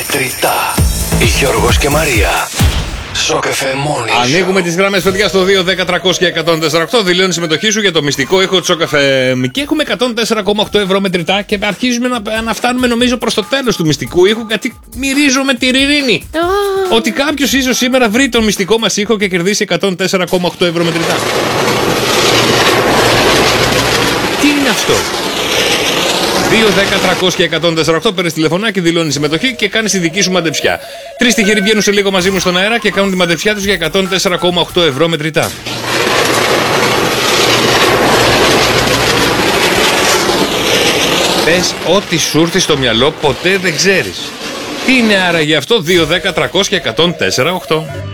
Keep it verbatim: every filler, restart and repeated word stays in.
Μετρητά. Γιώργος και Μαρία. Σοκ εφ εμ Morning Show. Ανοίγουμε τις γραμμές, παιδιά, στο δύο δέκα τριακόσια εκατόν τέσσερα οκτώ. Δηλώνει συμμετοχή σου για το μυστικό ήχο του Σοκ εφ εμ. Και έχουμε εκατόν τέσσερα κόμμα οκτώ ευρώ μετρητά και αρχίζουμε να, να φτάνουμε, νομίζω, προς το τέλος του μυστικού ήχου, γιατί μυρίζομαι τη Ειρήνη. Oh. Ότι κάποιος ίσως σήμερα βρει τον μυστικό μας ήχο και κερδίσει εκατόν τέσσερα κόμμα οκτώ ευρώ μετρητά. Τι είναι αυτό? δύο δέκα τριακόσια εκατόν τέσσερα οκτώ, παίρνεις τηλεφωνάκι, δηλώνει συμμετοχή και κάνεις τη δική σου μαντεψιά. Τρεις τυχεροί βγαίνουν σε λίγο μαζί μου στον αέρα και κάνουν τη μαντεψιά τους για εκατόν τέσσερα κόμμα οκτώ ευρώ μετρητά. Πες ό,τι σου έρθει στο μυαλό, ποτέ δεν ξέρεις. Τι είναι άραγε αυτό? Δύο δέκα τριακόσια εκατόν τέσσερα οκτώ.